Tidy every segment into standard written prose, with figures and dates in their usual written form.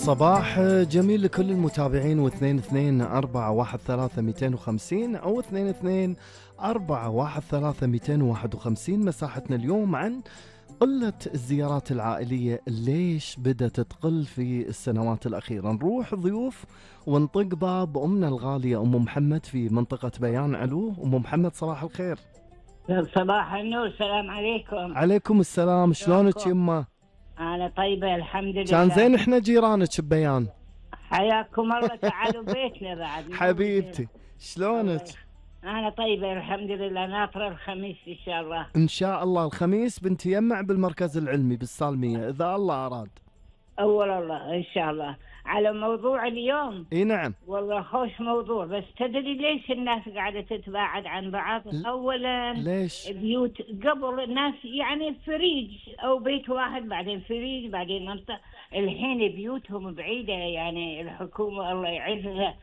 صباح جميل لكل المتابعين، واثنين اثنين أربعة واحد ثلاثة 250 أو اثنين اثنين أربعة واحد ثلاثة 251. مساحتنا اليوم عن قلة الزيارات العائلية، ليش بدأت تقل في السنوات الأخيرة. نروح ضيوف ونطق باب أمنا الغالية أم محمد في منطقة بيان علو. أم محمد صباح الخير. صباح النور، السلام عليكم. عليكم السلام، شلونك يمه؟ أنا طيبة الحمد لله. كان زين احنا جيرانك ببيان. حياكم الله، تعالوا بيتنا بعد. حبيبتي شلونك؟ أنا طيبة الحمد لله، ناطرة الخميس إن شاء الله. إن شاء الله الخميس بنتيمع بالمركز العلمي بالسالمية إذا الله أراد. أول الله إن شاء الله. على موضوع اليوم، إي نعم والله خوش موضوع، بس تدري ليش الناس قاعدة تتباعد عن بعض؟ أولا ليش؟ بيوت قبل الناس يعني فريج أو بيت واحد، بعدين فريج، بعدين منطقة. الحين بيوتهم بعيدة، يعني الحكومة الله يعزها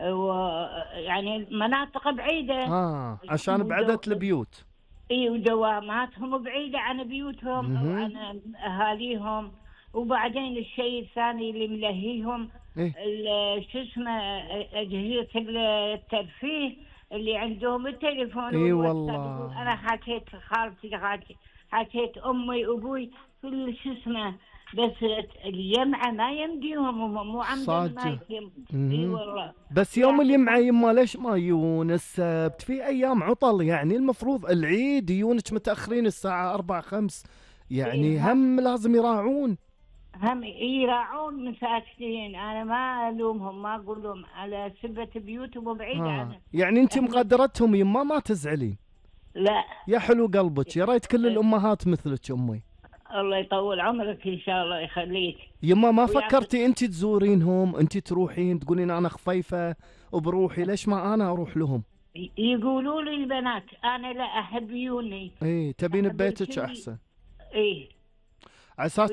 ويعني مناطق بعيدة. عشان بعدت البيوت. اي، ودواماتهم بعيدة عن بيوتهم أو عن أهاليهم. وبعدين الشيء الثاني اللي ملهيهم إيه؟ شو اسمه، أجهزة الترفيه اللي عندهم التليفون. اي والله أنا حكيت خالتي، حكيت أمي وأبوي في شو اسمه، بس الجمعة ما يمديهم، مو عمدا ما يتم. اي والله. بس يوم الجمعة يما ليش ما يجون السبت؟ في أيام عطل، يعني المفروض العيد يجونك متأخرين الساعة 4-5، يعني هم لازم يراعون. هم يراعون مساكين، انا ما الومهم، ما اقول لهم على سبة بيوتهم وبعيد عنهم. يعني انت مقدرتهم يما، ما تزعلين. لا يا حلو قلبك، يا ريت كل الامهات مثلك امي. الله يطول عمرك ان شاء الله يخليك. يما ما فكرتي انت تزورينهم، انت تروحين تقولين انا خفيفة وبروحي، ليش ما انا اروح لهم؟ يقولوا لي البنات انا لا احب يوني. ايه تبين ببيتك احسن. ايه عساس